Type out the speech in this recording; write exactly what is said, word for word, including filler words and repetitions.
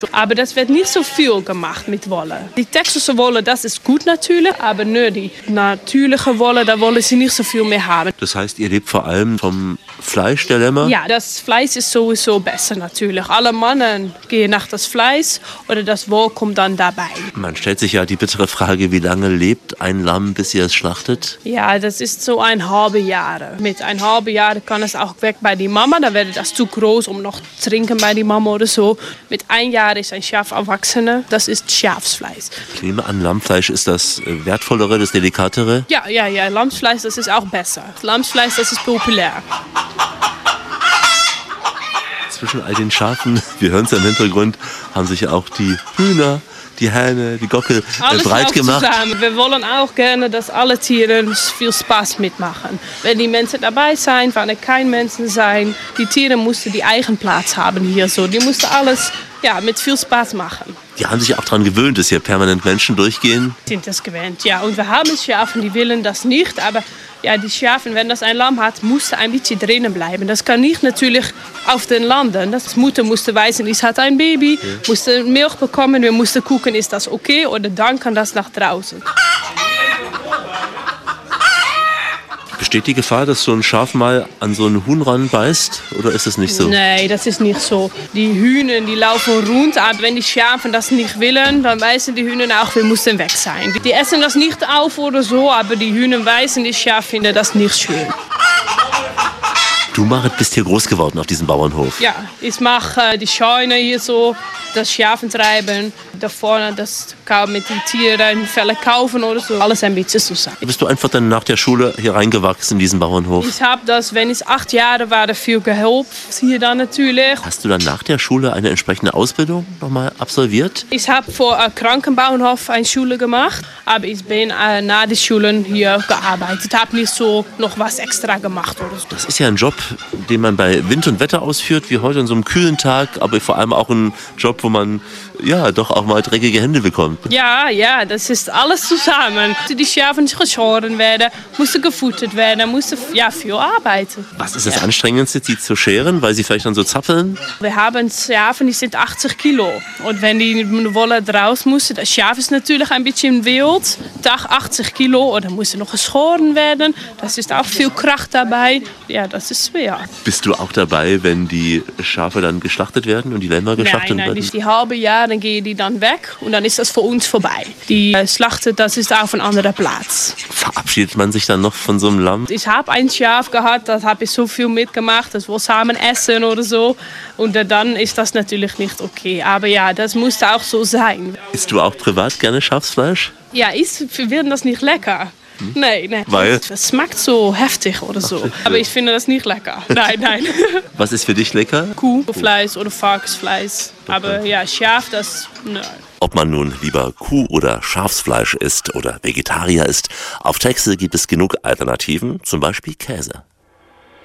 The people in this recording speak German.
Aber das wird nicht so viel gemacht mit Wolle. Die textische Wolle, das ist gut natürlich, aber nur die natürliche Wolle, da wollen sie nicht so viel mehr haben. Das heißt, ihr lebt vor allem vom Fleisch der Lämmer? Ja, das Fleisch ist sowieso besser natürlich. Alle Männer gehen nach das Fleisch oder das Wolle kommt dann dabei. Man stellt sich ja die bittere Frage, wie lange lebt ein Lamm, bis ihr es schlachtet? Ja, das ist so ein halbe Jahr. Mit ein halbe Jahr kann es auch weg bei der Mama. Da wird das zu groß, um noch zu trinken bei der Mama oder so. Mit ein Jahr ist ein Schaf erwachsen. Das ist Schafsfleisch. Ich nehme an, Lammfleisch ist das wertvollere, das delikatere? Ja, ja, ja. Lammfleisch, das ist auch besser. Lammfleisch, das ist populär. Zwischen all den Schafen, wir hören es ja im Hintergrund, haben sich auch die Hühner, die Hähne, die Gockel Alles breit gemacht. Zusammen. Wir wollen auch gerne, dass alle Tiere viel Spaß mitmachen. Wenn die Menschen dabei sind, wenn keine Menschen sind, die Tiere mussten die eigenen Platz haben hier so. Die mussten alles ja, mit viel Spaß machen. Die haben sich auch daran gewöhnt, dass hier permanent Menschen durchgehen? Sind das gewöhnt, ja. Und wir haben Schafe, die wollen das nicht, aber ja, die Schafe, wenn das ein Lamm hat, muss ein bisschen drinnen bleiben. Das kann nicht natürlich auf den landen. Das Mutter musste weisen, es hat ein Baby, ja. Musste Milch bekommen, wir mussten gucken, ist das okay oder dann kann das nach draußen. Besteht die Gefahr, dass so ein Schaf mal an so einen Huhn ranbeißt? Oder ist das nicht so? Nein, das ist nicht so. Die Hühner, die laufen rund, aber wenn die Schafe das nicht wollen, dann weisen die Hühner auch, wir müssen weg sein. Die essen das nicht auf oder so, aber die Hühner weisen, die Schafe finden das nicht schön. Du, Marit, bist hier groß geworden auf diesem Bauernhof. Ja, ich mache äh, die Scheune hier so, das Schafen treiben, da vorne das mit den Tieren, Felle kaufen oder so. Alles ein bisschen zusammen. Bist du einfach dann nach der Schule hier reingewachsen in diesen Bauernhof? Ich habe das, wenn ich acht Jahre war, viel geholfen, hier dann natürlich. Hast du dann nach der Schule eine entsprechende Ausbildung nochmal absolviert? Ich habe vor einem Krankenbauernhof eine Schule gemacht, aber ich bin äh, nach den Schulen hier gearbeitet. Ich habe nicht so noch was extra gemacht oder so. Das ist ja ein Job, den man bei Wind und Wetter ausführt, wie heute an so einem kühlen Tag, aber vor allem auch ein Job, wo man ja doch auch mal dreckige Hände bekommt. Ja, ja, das ist alles zusammen. Die Schafe geschoren werden, mussten gefüttert werden, mussten ja, viel arbeiten. Was ist das ja. Anstrengendste, die zu scheren, weil sie vielleicht dann so zappeln? Wir haben Schafe, die sind achtzig Kilo. Und wenn die Wolle draus mussten, das Schaf ist natürlich ein bisschen wild, Tag achtzig Kilo, oder musste noch geschoren werden. Das ist auch viel Kraft dabei. Ja, das ist schwer. Bist du auch dabei, wenn die Schafe dann geschlachtet werden und die Lämmer geschlachtet nein, nein, werden? Nein, nicht die halbe Jahr, dann gehen die dann weg und dann ist das für uns vorbei. Die äh, Schlachten, das ist auf einem anderen Platz. Verabschiedet man sich dann noch von so einem Lamm? Ich habe ein Schaf gehabt, das habe ich so viel mitgemacht, das wir zusammen essen oder so. Und äh, dann ist das natürlich nicht okay. Aber ja, das musste auch so sein. Isst du auch privat gerne Schafsfleisch? Ja, ich finde das nicht lecker. Nee, nee. Weil? Es schmeckt so heftig oder so. Ach, aber ich finde das nicht lecker. Nein, nein. Was ist für dich lecker? Kuhfleisch oder Falksfleisch. Aber ja, Schaf, das, nein. Ob man nun lieber Kuh- oder Schafsfleisch isst oder Vegetarier ist, auf Texel gibt es genug Alternativen, zum Beispiel Käse.